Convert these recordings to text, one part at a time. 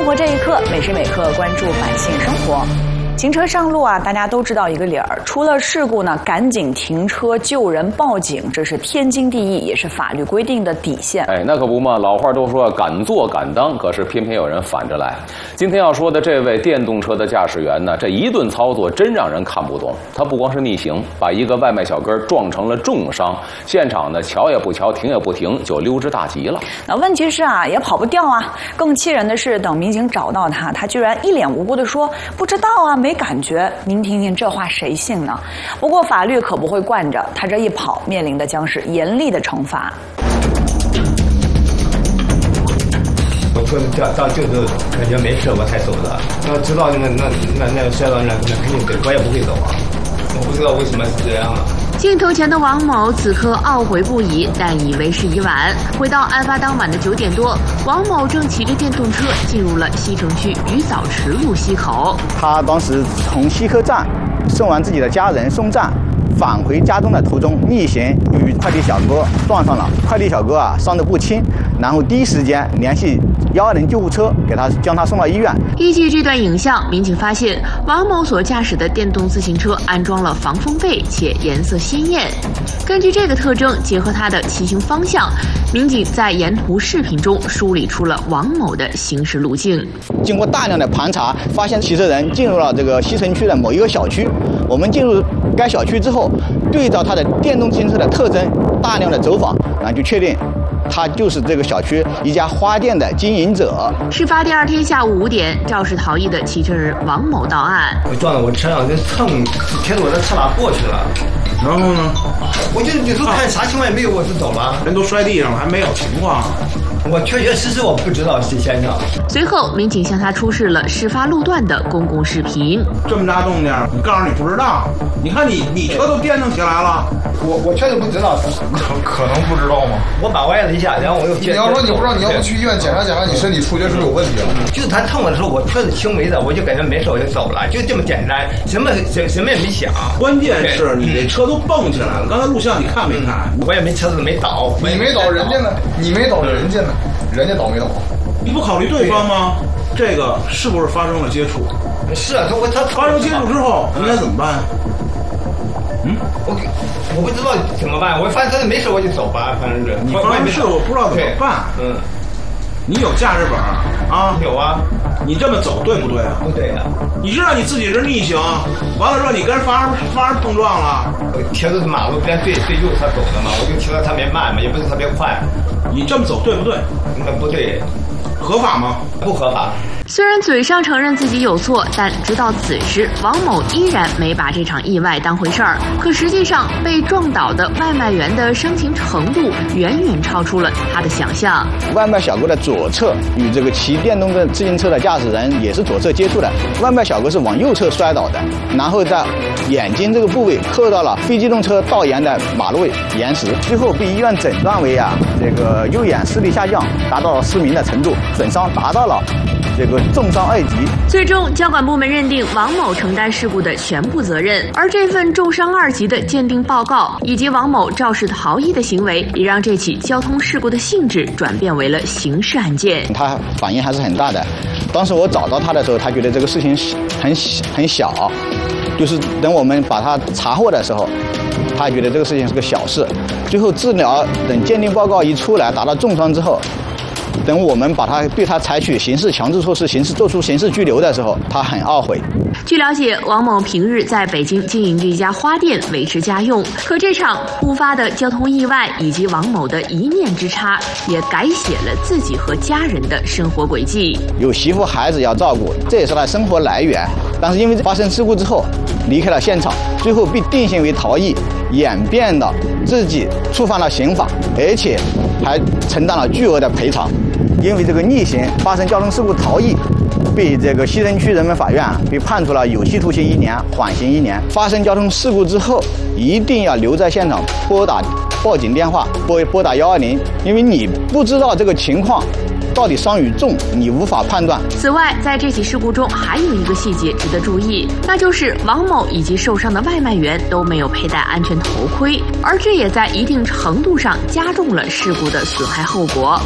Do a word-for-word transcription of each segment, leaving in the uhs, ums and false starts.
生活这一刻，每时每刻关注百姓生活。行车上路啊，大家都知道一个理儿，出了事故呢，赶紧停车救人报警，这是天经地义，也是法律规定的底线。 哎，那可不嘛，老话都说敢做敢当，可是偏偏有人反着来。今天要说的这位电动车的驾驶员呢，这一顿操作真让人看不懂。他不光是逆行，把一个外卖小哥撞成了重伤，现场呢瞧也不瞧，停也不停，就溜之大吉了。 那问题是啊，也跑不掉啊。更气人的是，等民警找到他，他居然一脸无辜地说不知道啊，没感觉。您听听这话谁信呢？不过法律可不会惯着他，这一跑面临的将是严厉的惩罚。 我车子掉到就是感觉没事我才走的，要知道那那那那摔到那那肯定得我也不会走啊。我不知道为什么是这样啊。 镜头前的王某此刻懊悔不已，但已为时已晚。回到案发当晚的九点多，王某正骑着电动车进入了西城区鱼枣池路西口。 他当时从西客站送完自己的家人送站，返回家中的途中逆行与快递小哥撞上了。快递小哥啊伤得不轻，然后第一时间联系一二零救护车，给他将他送到医院。 依据这段影像，民警发现王某所驾驶的电动自行车安装了防风被，且颜色鲜艳。根据这个特征，结合他的骑行方向，民警在沿途视频中梳理出了王某的行驶路径。 经过大量的盘查，发现骑车人进入了这个西城区的某一个小区。我们进入该小区之后，对照他的电动自行车的特征，大量的走访，然后就确定他就是这个小区一家花店的经营者。 事发第二天下午五点，肇事逃逸的骑车人王某到案。 我撞到我车上，就蹭贴着我的车把过去了。 然后呢？ 我就有时候看啥情况也没有，我就走了。 人都摔地上了，还没有情况。 我确确实实我不知道是先生。 随后，民警向他出示了事发路段的公共视频。 这么大动静，你告诉你不知道？你看你你车都颠腾起来了。 我我确实不知道， 可可能不知道吗？ 我把歪了一下，然后我又。 你要说你不知道，你要不去医院检查检查你身体触觉是不是有问题了？ 就是他蹭我的时候，我确实轻微的，我就感觉没事，我就走了，就这么简单，什么什什么也没想。 关键是你这车都蹦起来了，刚才录像你看没看？ 我也没车子没倒， 你没倒，人家呢？你没倒，人家呢？人家倒没倒？ 你不考虑对方吗？这个是不是发生了接触？ 是啊，他我他发生接触之后应该怎么办？嗯， 我我不知道怎么办，我反正没事我就走吧，反正是。 你发生事我不知道怎么办。 嗯， 你有驾驶本啊？ 有啊。 你这么走对不对啊？ 不对啊。 你知道你自己是逆行，完了之后你跟人发生发生碰撞了。 我贴的是马路边对对右侧走的嘛，我就骑得特别慢嘛，也不是特别快。 你这么走对不对？ 那不对。 合法吗？ 不合法。 虽然嘴上承认自己有错，但直到此时，王某依然没把这场意外当回事儿。可实际上，被撞倒的外卖员的伤情程度远远超出了他的想象。 外卖小哥的左侧与这个骑电动的自行车的驾驶人也是左侧接触的，外卖小哥是往右侧摔倒的，然后在眼睛这个部位磕到了非机动车道沿的马路岩石，最后被医院诊断为啊这个右眼视力下降，达到了失明的程度，损伤达到了这个重伤二级。 最终，交管部门认定王某承担事故的全部责任，而这份重伤二级的鉴定报告以及王某肇事逃逸的行为，也让这起交通事故的性质转变为了刑事案件。 他反应还是很大的。当时我找到他的时候，他觉得这个事情很很小，就是等我们把他查获的时候，他觉得这个事情是个小事。最后治疗等鉴定报告一出来，达到重伤之后。等我们把他对他采取刑事强制措施、刑事做出刑事拘留的时候，他很懊悔。 据了解，王某平日在北京经营着一家花店维持家用，可这场突发的交通意外以及王某的一念之差，也改写了自己和家人的生活轨迹。 有媳妇孩子要照顾，这也是他生活来源。但是因为发生事故之后，离开了现场，最后被定性为逃逸，演变到自己触犯了刑法，而且还承担了巨额的赔偿。因为这个逆行发生交通事故逃逸，被这个西城区人民法院被判处了有期徒刑一年，缓刑一年。发生交通事故之后，一定要留在现场，拨打报警电话，拨拨打幺二零，因为你不知道这个情况到底伤与重，你无法判断。 此外，在这起事故中还有一个细节值得注意，那就是王某以及受伤的外卖员都没有佩戴安全头盔，而这也在一定程度上加重了事故的损害后果。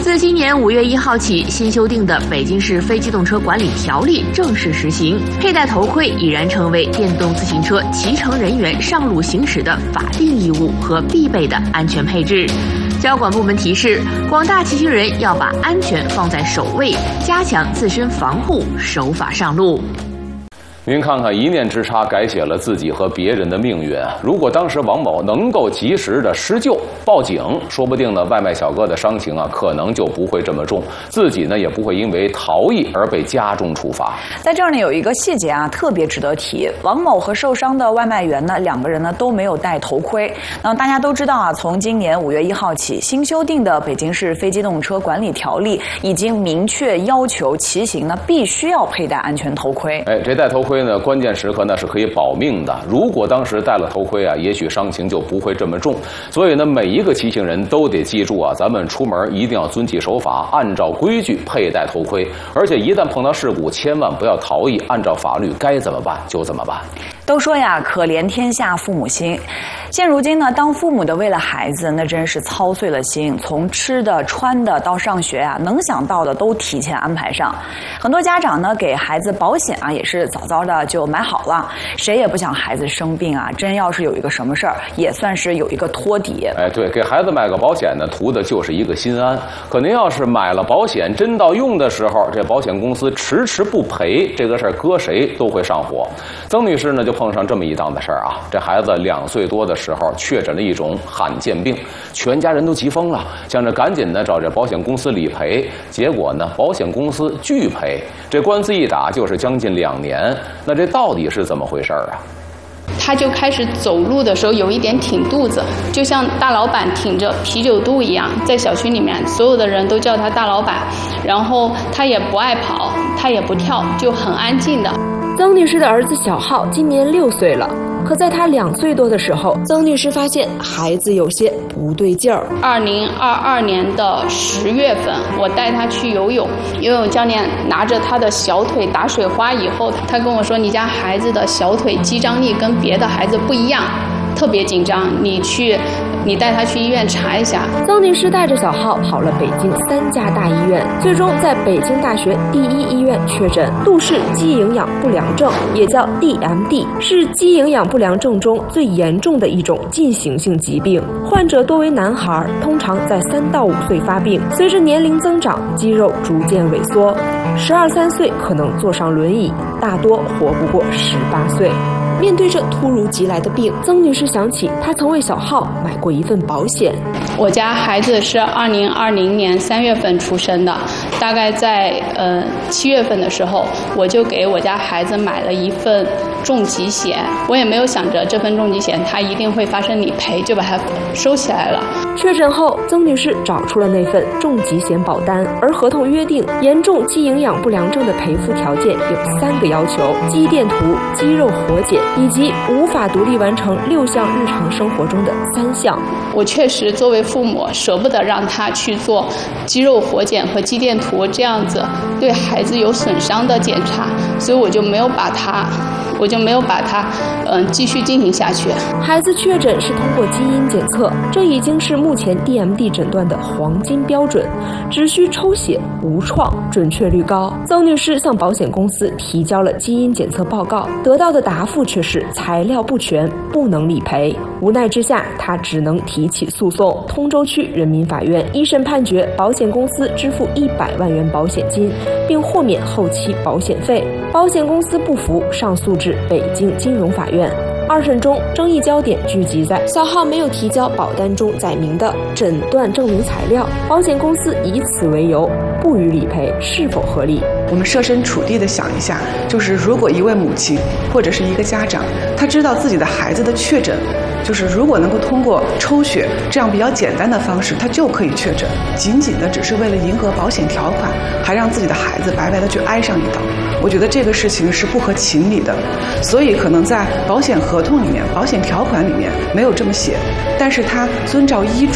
自今年五月一号起，新修订的《北京市非机动车管理条例》正式实行，佩戴头盔已然成为电动自行车骑乘人员上路行驶的法定义务和必备的安全配置。交管部门提示，广大骑行人要把安全放在首位，加强自身防护，守法上路。 您看看，一念之差改写了自己和别人的命运。如果当时王某能够及时的施救、报警，说不定呢，外卖小哥的伤情啊，可能就不会这么重，自己呢也不会因为逃逸而被加重处罚。 在这儿呢，有一个细节啊，特别值得提。王某和受伤的外卖员呢，两个人呢都没有戴头盔。那大家都知道啊，从今年五月一号起，新修订的《北京市非机动车管理条例》已经明确要求骑行呢必须要佩戴安全头盔。 哎，这戴头盔呢，关键时刻呢是可以保命的。如果当时戴了头盔啊，也许伤情就不会这么重。所以呢，每一个骑行人都得记住啊，咱们出门一定要遵纪守法，按照规矩佩戴头盔。而且一旦碰到事故，千万不要逃逸，按照法律该怎么办就怎么办。 都说呀，可怜天下父母心。现如今呢，当父母的为了孩子，那真是操碎了心，从吃的、穿的到上学啊，能想到的都提前安排上。很多家长呢，给孩子保险啊，也是早早的就买好了。谁也不想孩子生病啊，真要是有一个什么事儿，也算是有一个托底。 哎，对，给孩子买个保险呢，图的就是一个心安。可您要是买了保险，真到用的时候，这保险公司迟迟不赔，这个事儿搁谁都会上火。曾女士呢，就碰上这么一档子事儿啊，这孩子两岁多的时候确诊了一种罕见病，全家人都急疯了，想着赶紧的找这保险公司理赔。结果呢，保险公司拒赔，这官司一打就是将近两年。那这到底是怎么回事啊？ 他就开始走路的时候有一点挺肚子，就像大老板挺着啤酒肚一样，在小区里面所有的人都叫他大老板。然后他也不爱跑，他也不跳，就很安静的。 曾女士的儿子小浩今年六岁了，可在他两岁多的时候，曾女士发现孩子有些不对劲儿。 二零二二年的十月份，我带他去游泳，游泳教练拿着他的小腿打水花以后，他跟我说：“你家孩子的小腿肌张力跟别的孩子不一样，特别紧张，你去。”你带他去医院查一下。 曾女士带着小浩跑了北京三家大医院，最终在北京大学第一医院确诊杜氏肌营养不良症，也叫 D M D， 是肌营养不良症中最严重的一种进行性疾病。患者多为男孩，通常在三到五岁发病，随着年龄增长，肌肉逐渐萎缩，十二三岁可能坐上轮椅，大多活不过十八岁。面对这突如其来的病，曾女士想起她曾为小浩买过一份保险。 我家孩子是二零二零年三月份出生的，大概在呃七月份的时候，我就给我家孩子买了一份重疾险。我也没有想着这份重疾险它一定会发生理赔，就把它收起来了。 确诊后，曾女士找出了那份重疾险保单，而合同约定严重肌营养不良症的赔付条件有三个要求：肌电图、肌肉活检以及无法独立完成六项日常生活中的三项。 我确实作为父母舍不得让他去做肌肉活检和肌电图这样子对孩子有损伤的检查，所以我就没有把他我就没有把它嗯继续进行下去。 孩子确诊是通过基因检测，这已经是目前 D M D 诊断的黄金标准，只需抽血无创，准确率高。曾女士向保险公司提交了基因检测报告，得到的答复却是材料不全，不能理赔。无奈之下，她只能提起诉讼。通州区人民法院一审判决保险公司支付一百万元保险金，并豁免后期保险费。保险公司不服，上诉至北京金融法院。二审中，争议焦点聚集在小浩没有提交保单中载明的诊断证明材料，保险公司以此为由不予理赔，是否合理？ 我们设身处地的想一下，就是如果一位母亲或者是一个家长，他知道自己的孩子的确诊，就是如果能够通过抽血这样比较简单的方式，他就可以确诊，仅仅的只是为了迎合保险条款，还让自己的孩子白白的去挨上一刀，我觉得这个事情是不合情理的。所以可能在保险合同里面、保险条款里面没有这么写，但是他遵照医嘱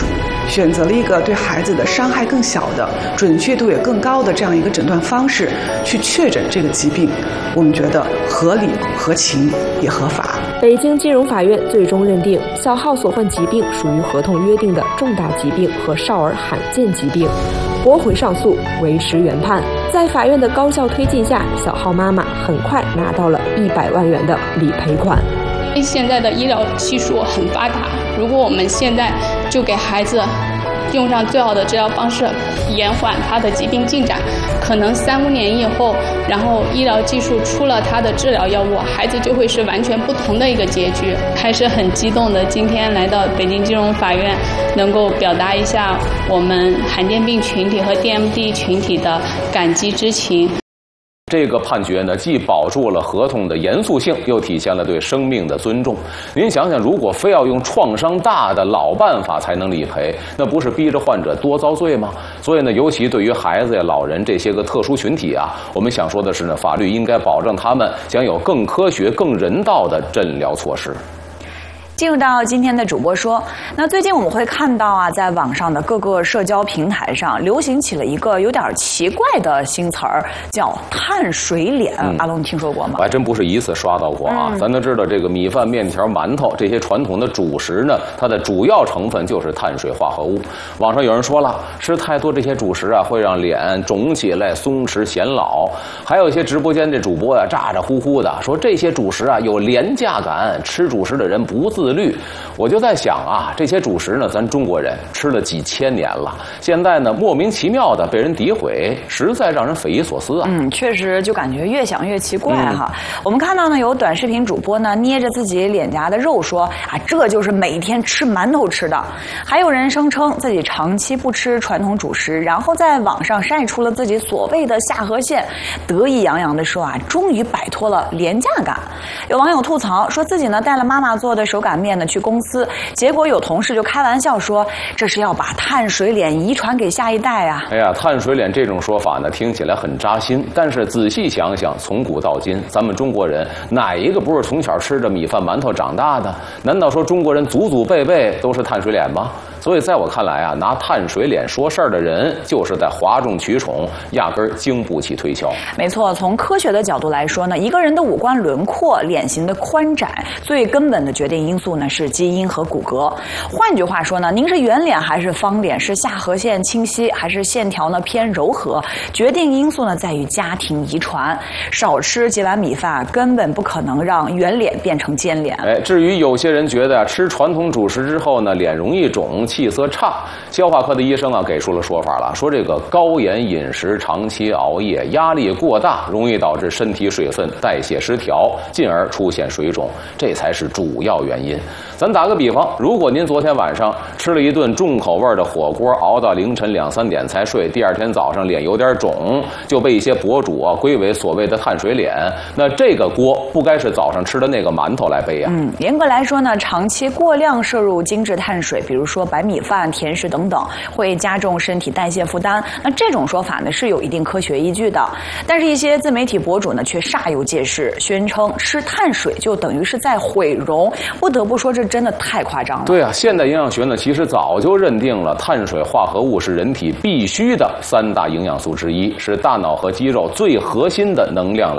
选择了一个对孩子的伤害更小的、准确度也更高的这样一个诊断方式去确诊这个疾病，我们觉得合理、合情也合法。 北京金融法院最终认定小浩所患疾病属于合同约定的重大疾病和少儿罕见疾病，驳回上诉，维持原判。在法院的高效推进下，小浩妈妈很快拿到了一百万元的理赔款。 现在的医疗技术很发达，如果我们现在就给孩子用上最好的治疗方式，延缓他的疾病进展，可能三五年以后，然后医疗技术出了他的治疗药物，孩子就会是完全不同的一个结局。还是很激动的，今天来到北京金融法院，能够表达一下我们罕见病群体和 D M D 群体的感激之情。 这个判决呢，既保住了合同的严肃性，又体现了对生命的尊重。您想想，如果非要用创伤大的老办法才能理赔，那不是逼着患者多遭罪吗？所以呢，尤其对于孩子呀、老人这些个特殊群体啊，我们想说的是呢，法律应该保证他们享有更科学、更人道的诊疗措施。 进入到今天的主播说，那最近我们会看到啊，在网上的各个社交平台上流行起了一个有点奇怪的新词儿，叫碳水脸。嗯、阿龙听说过吗？ 我还真不是一次刷到过啊。嗯、咱都知道，这个米饭、面条、馒头这些传统的主食呢，它的主要成分就是碳水化合物。网上有人说了，吃太多这些主食啊，会让脸肿起来、松弛显老。还有一些直播间这主播呀、啊，咋咋呼呼的说这些主食啊有廉价感，吃主食的人不自。自律，我就在想啊，这些主食呢，咱中国人吃了几千年了，现在呢莫名其妙的被人诋毁，实在让人匪夷所思啊。 嗯，确实就感觉越想越奇怪哈。嗯、我们看到呢，有短视频主播呢捏着自己脸颊的肉说啊，这就是每天吃馒头吃的。还有人声称自己长期不吃传统主食，然后在网上晒出了自己所谓的下颌线，得意洋洋的说啊，终于摆脱了廉价感。有网友吐槽说自己呢带了妈妈做的手擀面呢去公司，结果有同事就开玩笑说这是要把碳水脸遗传给下一代啊。 哎呀，碳水脸这种说法呢听起来很扎心，但是仔细想想，从古到今咱们中国人哪一个不是从小吃着米饭馒头长大的？难道说中国人祖祖辈辈都是碳水脸吗？所以在我看来啊，拿碳水脸说事儿的人就是在哗众取宠，压根儿经不起推敲。 没错，从科学的角度来说呢，一个人的五官轮廓、脸型的宽窄，最根本的决定因素呢是基因和骨骼。换句话说呢，您是圆脸还是方脸，是下颌线清晰还是线条呢偏柔和，决定因素呢在于家庭遗传。少吃几碗米饭根本不可能让圆脸变成尖脸。 哎，至于有些人觉得吃传统主食之后呢，脸容易肿，气色差，消化科的医生啊给出了说法了，说这个高盐饮食、长期熬夜、压力过大，容易导致身体水分代谢失调，进而出现水肿，这才是主要原因。咱打个比方，如果您昨天晚上吃了一顿重口味的火锅，熬到凌晨两三点才睡，第二天早上脸有点肿，就被一些博主啊归为所谓的碳水脸，那这个锅不该是早上吃的那个馒头来背啊。 嗯，严格来说呢，长期过量摄入精致碳水，比如说白米饭、甜食等等，会加重身体代谢负担。那这种说法呢是有一定科学依据的，但是一些自媒体博主呢却煞有介事，宣称吃碳水就等于是在毁容。不得不说，这真的太夸张了。 对啊，现代营养学呢其实早就认定了碳水化合物是人体必须的三大营养素之一，是大脑和肌肉最核心的能量来